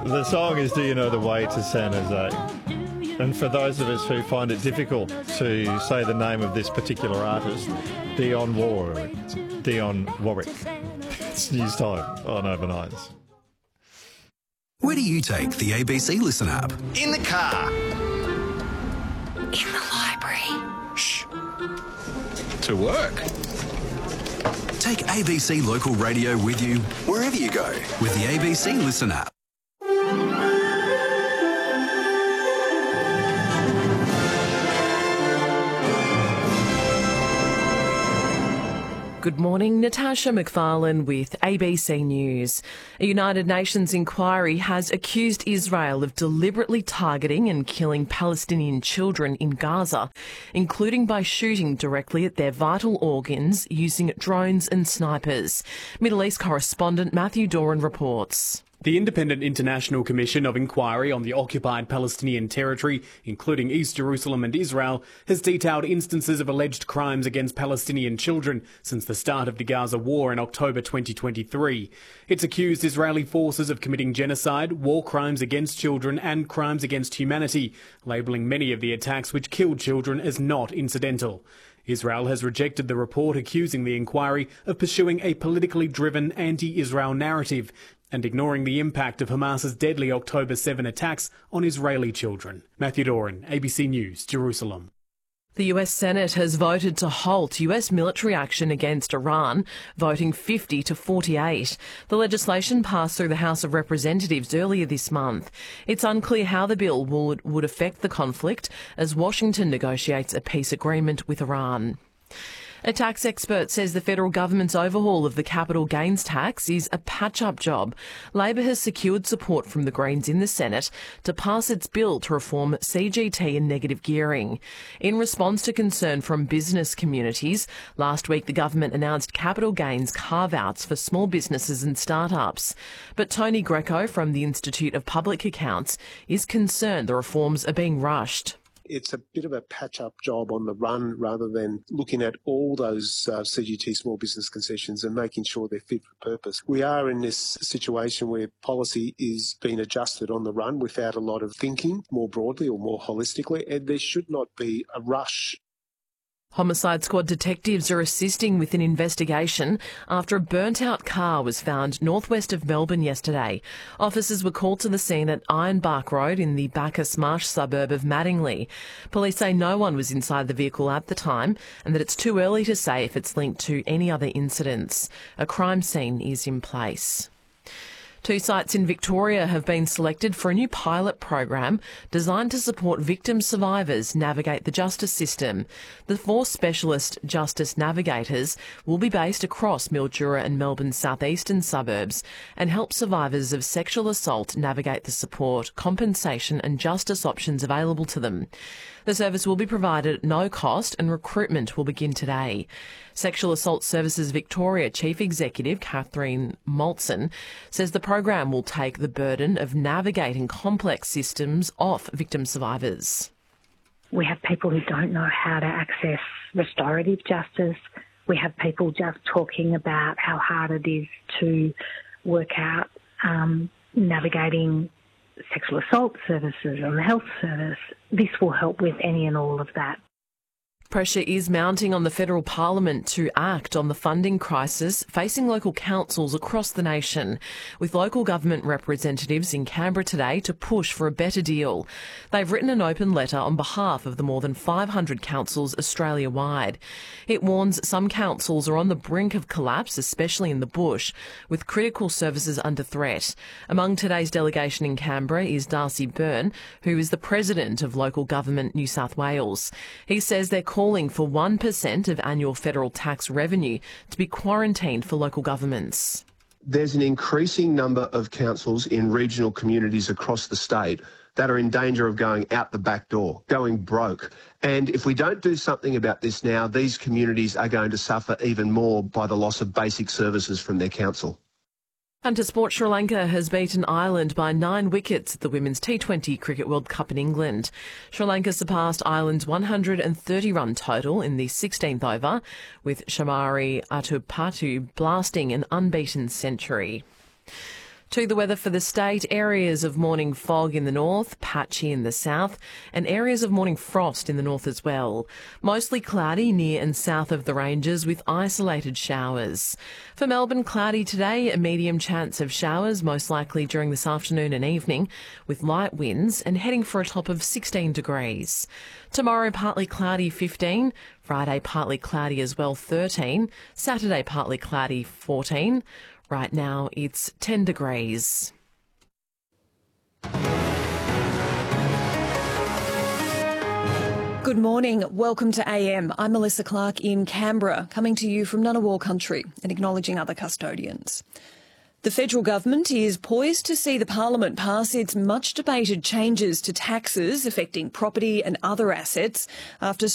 The song is Do You Know the Way to San Jose? And for those of us who find it difficult to say the name of this particular artist, Dionne Warwick. It's news time on Overnights. Where do you take the ABC Listen app? In the car. In the library. Shh. To work. Take ABC Local Radio with you wherever you go with the ABC Listen app. Good morning, Natasha McFarlane with ABC News. A United Nations inquiry has accused Israel of deliberately targeting and killing Palestinian children in Gaza, including by shooting directly at their vital organs using drones and snipers. Middle East correspondent Matthew Doran reports. The Independent International Commission of Inquiry on the Occupied Palestinian Territory, including East Jerusalem and Israel, has detailed instances of alleged crimes against Palestinian children since the start of the Gaza war in October 2023. It's accused Israeli forces of committing genocide, war crimes against children and crimes against humanity, labelling many of the attacks which killed children as not incidental. Israel has rejected the report accusing the inquiry of pursuing a politically driven anti-Israel narrative and ignoring the impact of Hamas's deadly October 7 attacks on Israeli children. Matthew Doran, ABC News, Jerusalem. The US Senate has voted to halt US military action against Iran, voting 50 to 48. The legislation passed through the House of Representatives earlier this month. It's unclear how the bill would affect the conflict as Washington negotiates a peace agreement with Iran. A tax expert says the federal government's overhaul of the capital gains tax is a patch-up job. Labor has secured support from the Greens in the Senate to pass its bill to reform CGT and negative gearing. In response to concern from business communities, last week the government announced capital gains carve-outs for small businesses and startups. But Tony Greco from the Institute of Public Accounts is concerned the reforms are being rushed. It's a bit of a patch-up job on the run rather than looking at all those CGT small business concessions and making sure they're fit for purpose. We are in this situation where policy is being adjusted on the run without a lot of thinking more broadly or more holistically, and there should not be a rush. Homicide Squad detectives are assisting with an investigation after a burnt-out car was found northwest of Melbourne yesterday. Officers were called to the scene at Ironbark Road in the Bacchus Marsh suburb of Mattingley. Police say no one was inside the vehicle at the time and that it's too early to say if it's linked to any other incidents. A crime scene is in place. 2 sites in Victoria have been selected for a new pilot program designed to support victim survivors navigate the justice system. The 4 specialist justice navigators will be based across Mildura and Melbourne's southeastern suburbs and help survivors of sexual assault navigate the support, compensation and justice options available to them. The service will be provided at no cost and recruitment will begin today. Sexual Assault Services Victoria Chief Executive Catherine Maltson says the program will take the burden of navigating complex systems off victim survivors. We have people who don't know how to access restorative justice. We have people just talking about how hard it is to work out navigating sexual assault services and the health service. This will help with any and all of that. Pressure is mounting on the federal parliament to act on the funding crisis facing local councils across the nation, with local government representatives in Canberra today to push for a better deal. They've written an open letter on behalf of the more than 500 councils Australia-wide. It warns some councils are on the brink of collapse, especially in the bush, with critical services under threat. Among today's delegation in Canberra is Darcy Byrne, who is the President of Local Government New South Wales. He says they're calling for 1% of annual federal tax revenue to be quarantined for local governments. There's an increasing number of councils in regional communities across the state that are in danger of going out the back door, going broke. And if we don't do something about this now, these communities are going to suffer even more by the loss of basic services from their council. Hunter Sport Sri Lanka has beaten Ireland by 9 wickets at the Women's T20 Cricket World Cup in England. Sri Lanka surpassed Ireland's 130-run total in the 16th over, with Shamari Atupatu blasting an unbeaten century. To the weather for the state, areas of morning fog in the north, patchy in the south, and areas of morning frost in the north as well. Mostly cloudy near and south of the ranges with isolated showers. For Melbourne, cloudy today, a medium chance of showers, most likely during this afternoon and evening, with light winds and heading for a top of 16 degrees. Tomorrow, partly cloudy, 15. Friday, partly cloudy as well, 13. Saturday, partly cloudy, 14. Right now, it's 10 degrees. Good morning. Welcome to AM. I'm Melissa Clark in Canberra, coming to you from Ngunnawal country and acknowledging other custodians. The federal government is poised to see the parliament pass its much-debated changes to taxes affecting property and other assets after